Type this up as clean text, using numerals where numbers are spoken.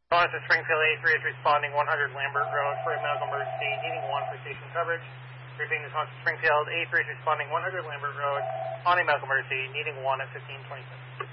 Calling to Springfield A3 is responding 100 Lambert Road for a medical emergency, needing 1 for station coverage. Repeating this on Springfield A3 is responding 100 Lambert Road on a medical emergency, needing 1 at 1527.